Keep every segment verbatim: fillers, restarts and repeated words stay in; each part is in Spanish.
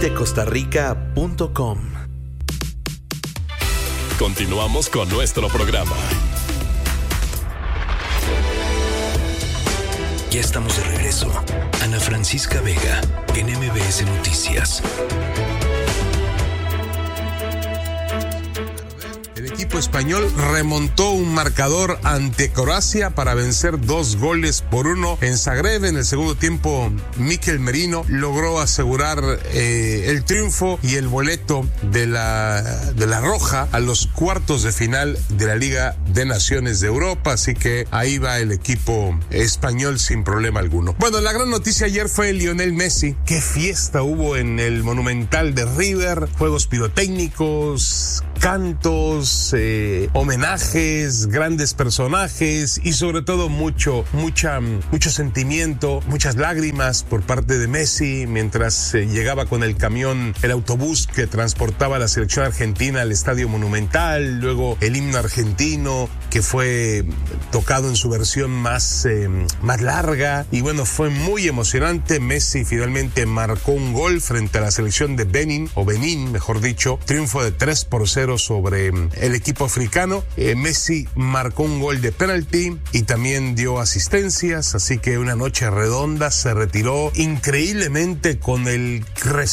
visite costa rica punto com. Continuamos con nuestro programa. Ya estamos de regreso. Ana Francisca Vega, en M B S Noticias. El equipo español remontó un marcador ante Croacia para vencer dos goles por uno en Zagreb. En el segundo tiempo, Mikel Merino logró asegurar eh, el triunfo y el boleto de la, de la Roja a los cuartos de final de la Liga de Naciones de Europa. Así que ahí va el equipo español sin problema alguno. Bueno, la gran noticia ayer fue Lionel Messi. Qué fiesta hubo en el Monumental de River. Juegos pirotécnicos, cantos, eh, homenajes, grandes personajes y sobre todo mucho, mucha, mucho sentimiento, muchas lágrimas por parte de Messi mientras eh, llegaba con el camión, el autobús que transportaba a la selección argentina al Estadio Monumental, luego el himno argentino que fue tocado en su versión más, eh, más larga y bueno, fue muy emocionante. Messi finalmente marcó un gol frente a la selección de Benin, o Benín, mejor dicho, triunfo de tres por cero sobre el equipo africano. Eh, Messi marcó un gol de penalti y también dio asistencias, así que una noche redonda. Se retiró increíblemente con el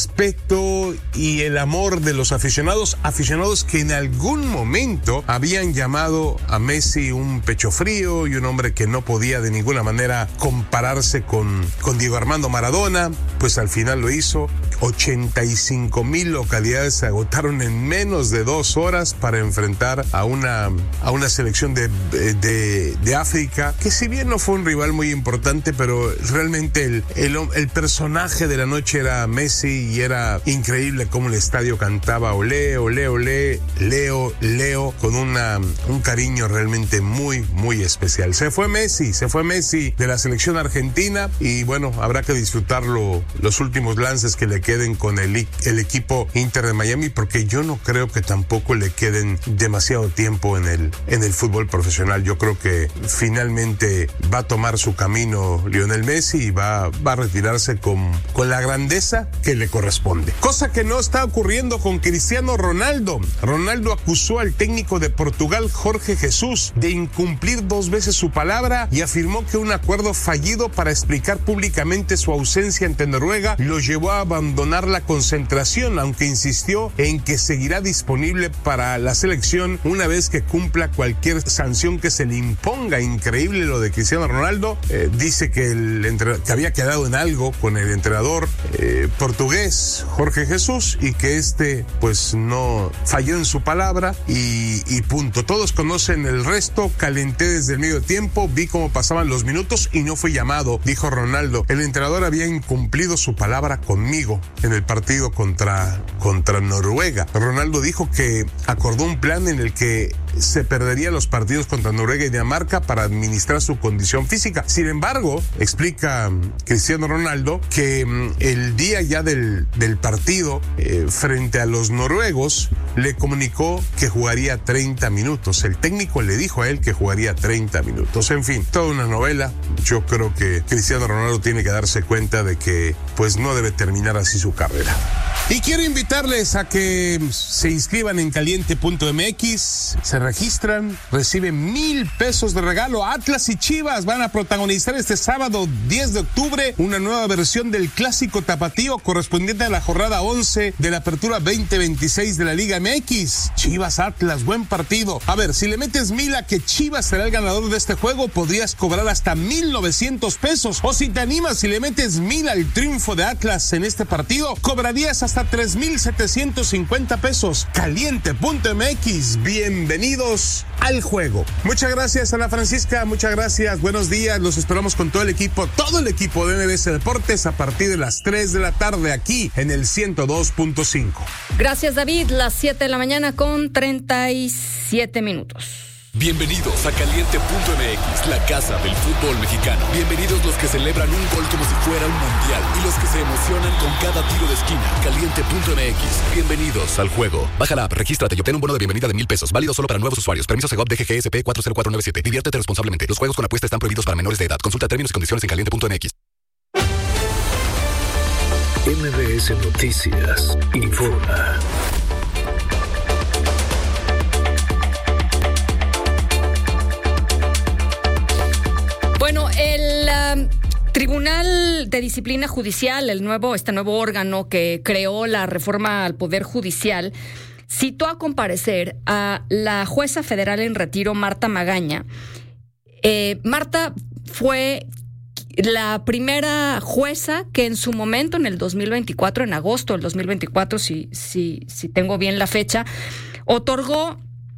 respeto y el amor de los aficionados, aficionados que en algún momento habían llamado a Messi un pecho frío y un hombre que no podía de ninguna manera compararse con, con Diego Armando Maradona. Pues al final lo hizo. ochenta y cinco mil localidades se agotaron en menos de dos horas para enfrentar a una, a una selección de, de, de África, que si bien no fue un rival muy importante, pero realmente el, el, el personaje de la noche era Messi y era increíble cómo el estadio cantaba olé, olé, olé, Leo, Leo, con una, un cariño realmente muy, muy especial. Se fue Messi, se fue Messi de la selección argentina y bueno, habrá que disfrutarlo los últimos lances que le queden con el, el equipo Inter de Miami, porque yo no creo que tampoco le queden demasiado tiempo en el, en el fútbol profesional. Yo creo que finalmente va a tomar su camino Lionel Messi y va, va a retirarse con, con la grandeza que le corresponde. Cosa que no está ocurriendo con Cristiano Ronaldo. Ronaldo acusó al técnico de Portugal, Jorge Jesús, de incumplir dos veces su palabra y afirmó que un acuerdo fallido para explicar públicamente su ausencia ante Noruega lo llevó a abandonar la concentración, aunque insistió en que seguirá disponible para la selección una vez que cumpla cualquier sanción que se le imponga. Increíble lo de Cristiano Ronaldo. Eh, dice que, el entre... que había quedado en algo con el entrenador eh, portugués Jorge Jesús y que este pues no falló en su palabra y, y punto. Todos conocen el resto. Calenté desde el medio tiempo, vi cómo pasaban los minutos y no fui llamado, dijo Ronaldo. El entrenador había incumplido su palabra conmigo en el partido contra, contra Noruega. Ronaldo dijo que acordó un plan en el que se perdería los partidos contra Noruega y Dinamarca para administrar su condición física. Sin embargo, explica Cristiano Ronaldo que mm, el día ya del, del partido eh, frente a los noruegos le comunicó que jugaría treinta minutos. El técnico le dijo a él que jugaría treinta minutos. En fin, toda una novela. Yo creo que Cristiano Ronaldo tiene que darse cuenta de que pues no debe terminar así su carrera. Y quiero invitarles a que se inscriban en caliente punto m x, se registran, reciben mil pesos de regalo. Atlas y Chivas van a protagonizar este sábado diez de octubre una nueva versión del clásico tapatío correspondiente a la jornada once de la apertura veinte veintiséis de la Liga M X. Chivas Atlas, buen partido. A ver, si le metes mil a que Chivas será el ganador de este juego, podrías cobrar hasta mil novecientos pesos. O si te animas, si le metes mil al triunfo de Atlas en este partido, cobrarías hasta tres mil setecientos cincuenta pesos. caliente punto m x, bienvenidos al juego. Muchas gracias, Ana Francisca, muchas gracias, buenos días, los esperamos con todo el equipo, todo el equipo de M B S Deportes a partir de las tres de la tarde aquí en el ciento dos punto cinco. Gracias, David, las siete de la mañana con treinta y siete minutos. Bienvenidos a caliente punto m x, la casa del fútbol mexicano. Bienvenidos los que celebran un gol como si fuera un mundial y los que se emocionan con cada tiro de esquina. caliente punto m x, bienvenidos al juego. Baja la app, regístrate y obtén un bono de bienvenida de mil pesos, válido solo para nuevos usuarios. Permiso Segov D G G S P cuatro cero cuatro nueve siete. Diviértete responsablemente. Los juegos con apuesta están prohibidos para menores de edad. Consulta términos y condiciones en caliente punto m x. M B S Noticias informa. Bueno, el uh, Tribunal de Disciplina Judicial, el nuevo, este nuevo órgano que creó la reforma al Poder Judicial, citó a comparecer a la jueza federal en retiro, Marta Magaña. Eh, Marta fue la primera jueza que en su momento, en el dos mil veinticuatro, en agosto del dos mil veinticuatro, si, si, si tengo bien la fecha, otorgó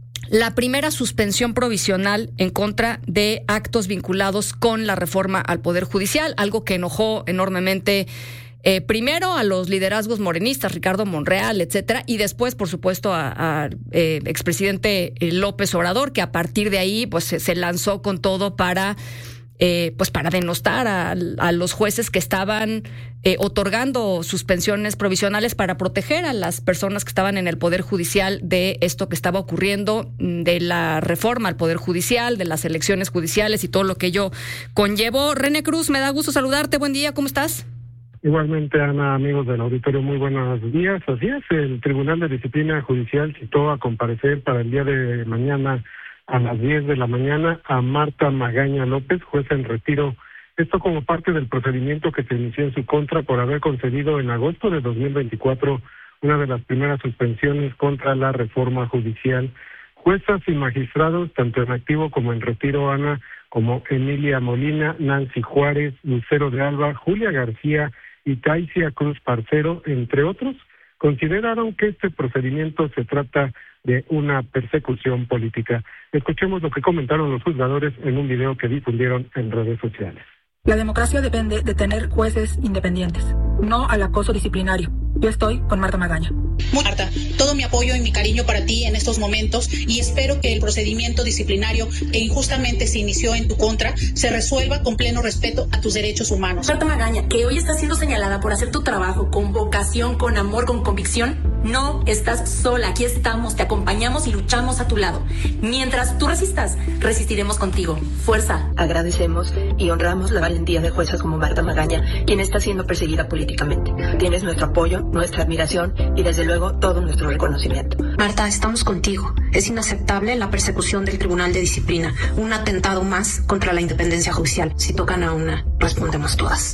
la primera suspensión provisional en contra de actos vinculados con la reforma al Poder Judicial, algo que enojó enormemente eh, primero a los liderazgos morenistas, Ricardo Monreal, etcétera, y después, por supuesto, a, a eh, expresidente López Obrador, que a partir de ahí pues se, se lanzó con todo para Eh, pues para denostar a, a los jueces que estaban eh, otorgando suspensiones provisionales para proteger a las personas que estaban en el Poder Judicial de esto que estaba ocurriendo, de la reforma al Poder Judicial, de las elecciones judiciales y todo lo que ello conllevó. René Cruz, me da gusto saludarte. Buen día, ¿cómo estás? Igualmente, Ana, amigos del auditorio, muy buenos días. Así es, el Tribunal de Disciplina Judicial citó a comparecer para el día de mañana a las diez de la mañana a Marta Magaña López, jueza en retiro. Esto como parte del procedimiento que se inició en su contra por haber concedido en agosto de dos mil veinticuatro una de las primeras suspensiones contra la reforma judicial. Juezas y magistrados, tanto en activo como en retiro, Ana, como Emilia Molina, Nancy Juárez, Lucero de Alba, Julia García y Taisia Cruz Parcero, entre otros, consideraron que este procedimiento se trata de una persecución política. Escuchemos lo que comentaron los juzgadores en un video que difundieron en redes sociales. La democracia depende de tener jueces independientes, no al acoso disciplinario. Yo estoy con Marta Magaña. Marta, todo mi apoyo y mi cariño para ti en estos momentos y espero que el procedimiento disciplinario que injustamente se inició en tu contra se resuelva con pleno respeto a tus derechos humanos. Marta Magaña, que hoy está siendo señalada por hacer tu trabajo con vocación, con amor, con convicción, no estás sola. Aquí estamos, te acompañamos y luchamos a tu lado. Mientras tú resistas, resistiremos contigo. Fuerza. Agradecemos y honramos la valentía de juezas como Marta Magaña, quien está siendo perseguida políticamente. Tienes nuestro apoyo, nuestra admiración y desde luego todo nuestro reconocimiento. Marta, estamos contigo. Es inaceptable la persecución del Tribunal de Disciplina, un atentado más contra la independencia judicial. Si tocan a una, respondemos todas.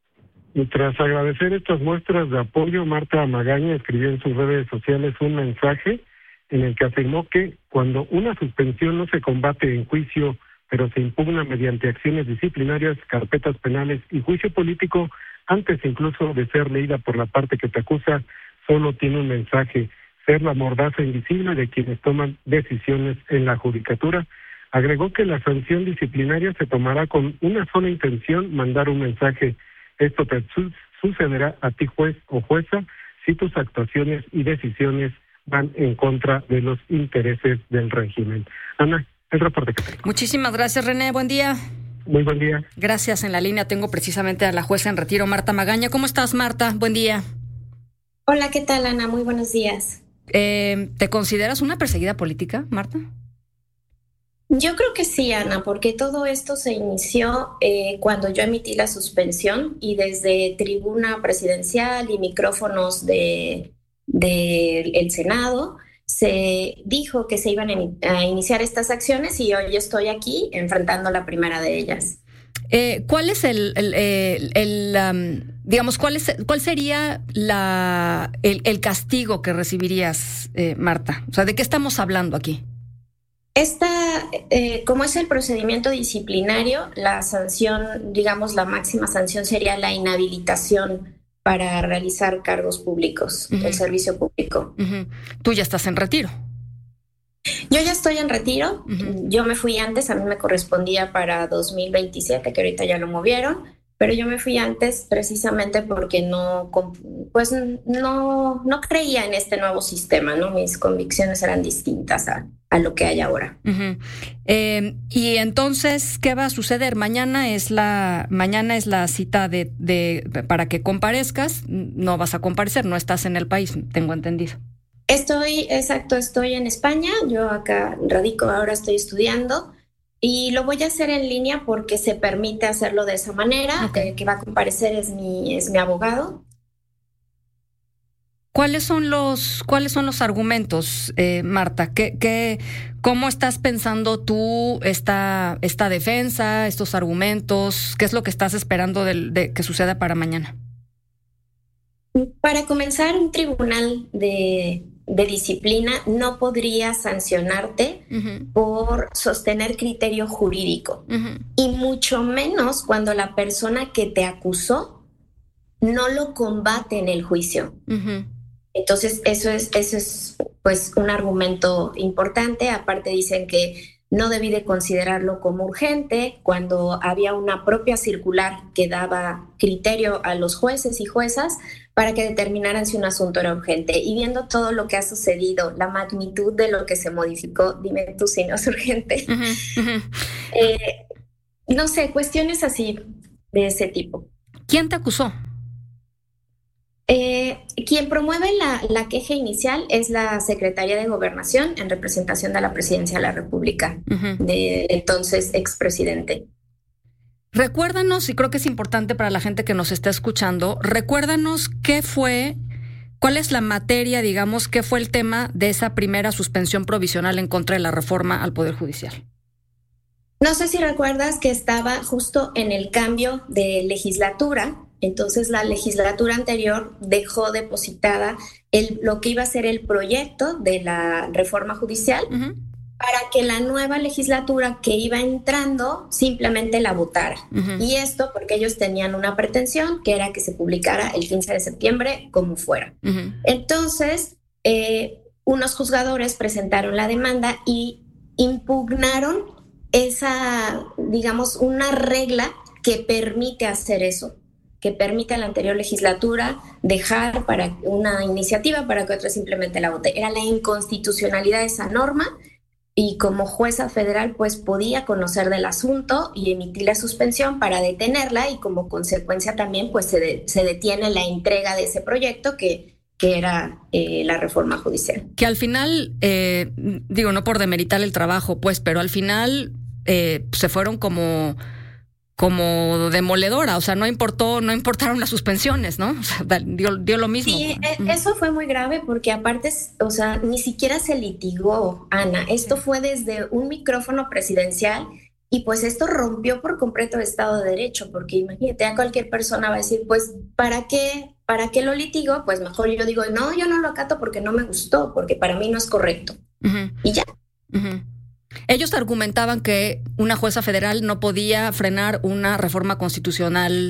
Y tras agradecer estas muestras de apoyo, Marta Magaña escribió en sus redes sociales un mensaje en el que afirmó que cuando una suspensión no se combate en juicio, pero se impugna mediante acciones disciplinarias, carpetas penales y juicio político, antes incluso de ser leída por la parte que te acusa, solo tiene un mensaje: ser la mordaza invisible de quienes toman decisiones en la judicatura. Agregó que la sanción disciplinaria se tomará con una sola intención: mandar un mensaje. Esto te su- sucederá a ti, juez o jueza, si tus actuaciones y decisiones van en contra de los intereses del régimen. Ana, el reporte que tengo. Muchísimas gracias, René. Buen día. Muy buen día. Gracias. En la línea tengo precisamente a la jueza en retiro, Marta Magaña. ¿Cómo estás, Marta? Buen día. Hola, ¿qué tal, Ana? Muy buenos días. Eh, ¿Te consideras una perseguida política, Marta? Yo creo que sí, Ana, porque todo esto se inició eh, cuando yo emití la suspensión y desde tribuna presidencial y micrófonos de, de el Senado se dijo que se iban a iniciar estas acciones y hoy estoy aquí enfrentando la primera de ellas. Eh, ¿Cuál es el, el, el, el um, digamos, cuál es, cuál sería la, el, el castigo que recibirías, eh, Marta? O sea, ¿de qué estamos hablando aquí? Esta, eh, como es el procedimiento disciplinario, la sanción, digamos, la máxima sanción sería la inhabilitación para realizar cargos públicos, uh-huh. el servicio público. Uh-huh. Tú ya estás en retiro. Yo ya estoy en retiro. Uh-huh. Yo me fui antes, a mí me correspondía para dos mil veintisiete, que ahorita ya lo movieron, pero yo me fui antes precisamente porque no, pues no, no creía en este nuevo sistema, ¿no? Mis convicciones eran distintas a, a lo que hay ahora. Uh-huh. Eh, y entonces, ¿qué va a suceder? Mañana es la, mañana es la cita de, de para que comparezcas. No vas a comparecer, no estás en el país, tengo entendido. Estoy, exacto, estoy en España, yo acá radico, ahora estoy estudiando y lo voy a hacer en línea porque se permite hacerlo de esa manera. Okay. El que va a comparecer es mi, es mi abogado ¿Cuáles son los, cuáles son los argumentos, eh, Marta? ¿Qué, qué, ¿Cómo estás pensando tú esta, esta defensa, estos argumentos? ¿Qué es lo que estás esperando de, de que suceda para mañana? Para comenzar, un tribunal de, de disciplina no podría sancionarte uh-huh. por sostener criterio jurídico, uh-huh. y mucho menos cuando la persona que te acusó no lo combate en el juicio. Uh-huh. Entonces, eso es, eso es pues un argumento importante. Aparte dicen que no debí de considerarlo como urgente cuando había una propia circular que daba criterio a los jueces y juezas para que determinaran si un asunto era urgente. Y viendo todo lo que ha sucedido, la magnitud de lo que se modificó, dime tú si no es urgente. Uh-huh, uh-huh. Eh, no sé, cuestiones así de ese tipo. ¿Quién te acusó? Eh, quien promueve la, la queja inicial es la Secretaría de Gobernación en representación de la Presidencia de la República, uh-huh. de entonces expresidente. Recuérdanos, y creo que es importante para la gente que nos está escuchando, recuérdanos qué fue, cuál es la materia, digamos, qué fue el tema de esa primera suspensión provisional en contra de la reforma al Poder Judicial. No sé si recuerdas que estaba justo en el cambio de legislatura. Entonces la legislatura anterior dejó depositada el, lo que iba a ser el proyecto de la reforma judicial, uh-huh. para que la nueva legislatura que iba entrando simplemente la votara. Uh-huh. Y esto porque ellos tenían una pretensión que era que se publicara el quince de septiembre como fuera. Uh-huh. Entonces, eh, unos juzgadores presentaron la demanda y impugnaron esa, digamos, una regla que permite hacer eso, que permite a la anterior legislatura dejar para una iniciativa para que otra simplemente la vote. Era la inconstitucionalidad de esa norma y como jueza federal pues podía conocer del asunto y emitir la suspensión para detenerla y como consecuencia también pues se, de, se detiene la entrega de ese proyecto que, que era eh, la reforma judicial. Que al final, eh, digo, no por demeritar el trabajo pues, pero al final eh, se fueron como... como demoledora, o sea, no importó, no importaron las suspensiones, ¿no? O sea, dio, dio lo mismo. Sí, eso fue muy grave porque aparte, o sea, ni siquiera se litigó, Ana. Esto fue desde un micrófono presidencial y pues esto rompió por completo el Estado de Derecho, porque imagínate, a cualquier persona va a decir, pues, ¿para qué? ¿Para qué lo litigo? Pues mejor yo digo, no, yo no lo acato porque no me gustó, porque para mí no es correcto. Uh-huh. Y ya. Uh-huh. Ellos argumentaban que una jueza federal no podía frenar una reforma constitucional,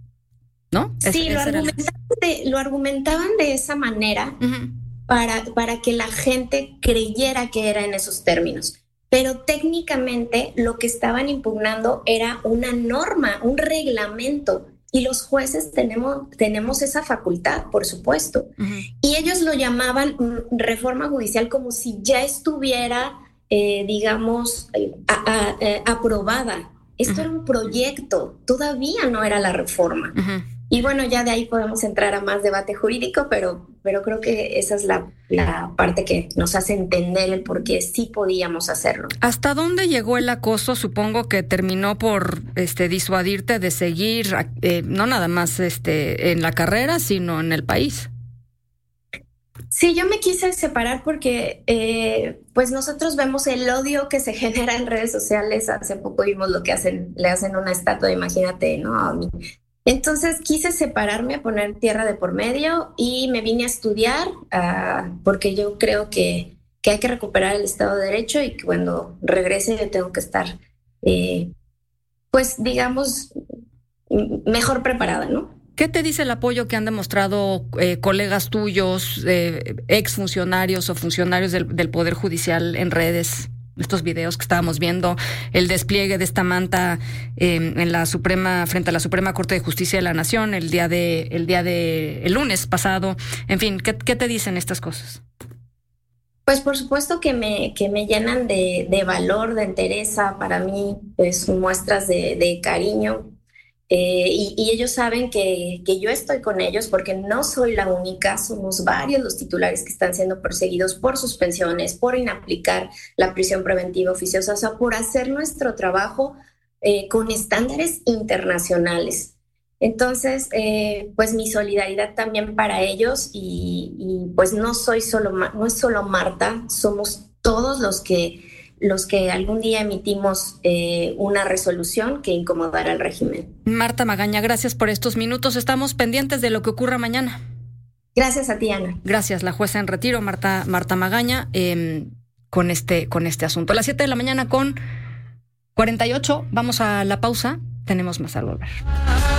¿no? Sí, lo argumentaban, de, lo argumentaban de esa manera, uh-huh. para, para que la gente creyera que era en esos términos. Pero técnicamente lo que estaban impugnando era una norma, un reglamento. Y los jueces tenemos, tenemos esa facultad, por supuesto. Uh-huh. Y ellos lo llamaban reforma judicial como si ya estuviera... Eh, digamos, eh, a, a, a, aprobada. Esto uh-huh. era un proyecto, todavía no era la reforma. Uh-huh. Y bueno, ya de ahí podemos entrar a más debate jurídico, pero, pero creo que esa es la, la parte que nos hace entender el por qué sí podíamos hacerlo. ¿Hasta dónde llegó el acoso? Supongo que terminó por este, disuadirte de seguir, eh, no nada más este, en la carrera, sino en el país. Sí, yo me quise separar porque eh, pues nosotros vemos el odio que se genera en redes sociales. Hace poco vimos lo que hacen, le hacen una estatua, imagínate, ¿no? A mí. Entonces quise separarme, poner tierra de por medio y me vine a estudiar uh, porque yo creo que, que hay que recuperar el Estado de Derecho y que cuando regrese yo tengo que estar, eh, pues digamos, mejor preparada, ¿no? ¿Qué te dice el apoyo que han demostrado eh, colegas tuyos, eh, exfuncionarios o funcionarios del, del Poder Judicial en redes? Estos videos que estábamos viendo, el despliegue de esta manta eh, en la Suprema, frente a la Suprema Corte de Justicia de la Nación, el día de, el día de, el lunes pasado. En fin, ¿qué, qué te dicen estas cosas? Pues por supuesto que me, que me llenan de, de valor, de entereza. Para mí, pues muestras de, de cariño. Eh, y, y ellos saben que, que yo estoy con ellos porque no soy la única, somos varios los titulares que están siendo perseguidos por suspensiones, por inaplicar la prisión preventiva oficiosa, o sea, por hacer nuestro trabajo eh, con estándares internacionales. Entonces, eh, pues mi solidaridad también para ellos y, y pues no soy solo, no es solo Marta, somos todos los que, los que algún día emitimos eh, una resolución que incomodará al régimen. Marta Magaña, gracias por estos minutos. Estamos pendientes de lo que ocurra mañana. Gracias a ti, Ana. Gracias, la jueza en retiro, Marta, Marta Magaña, eh, con este, con este asunto. A las siete de la mañana con cuarenta y ocho, vamos a la pausa. Tenemos más al volver.